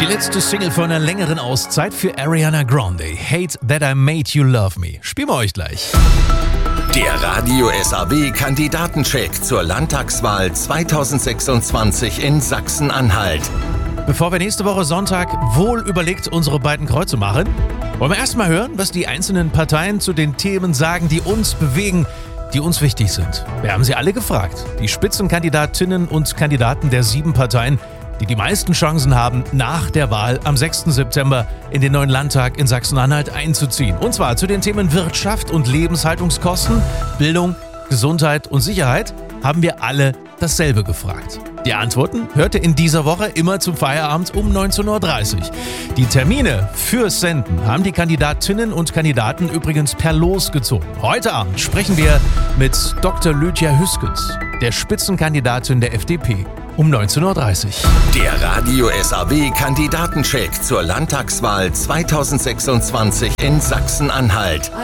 letzte Single von einer längeren Auszeit für Ariana Grande. Hate That I Made You Love Me. Spielen wir euch gleich. Der Radio SAW Kandidatencheck zur Landtagswahl 2026 in Sachsen-Anhalt. Bevor wir nächste Woche Sonntag wohl überlegt unsere beiden Kreuze machen, wollen wir erstmal hören, was die einzelnen Parteien zu den Themen sagen, die uns bewegen, die uns wichtig sind. Wir haben sie alle gefragt. Die Spitzenkandidatinnen und Kandidaten der 7 Parteien, die meisten Chancen haben, nach der Wahl am 6. September in den neuen Landtag in Sachsen-Anhalt einzuziehen. Und zwar zu den Themen Wirtschaft und Lebenshaltungskosten, Bildung, Gesundheit und Sicherheit haben wir alle dasselbe gefragt. Die Antworten hört ihr in dieser Woche immer zum Feierabend um 19.30 Uhr. Die Termine fürs Senden haben die Kandidatinnen und Kandidaten übrigens per Los gezogen. Heute Abend sprechen wir mit Dr. Lydia Hüskens, der Spitzenkandidatin der FDP, um 19.30 Uhr. Der Radio SAW Kandidatencheck zur Landtagswahl 2026 in Sachsen-Anhalt.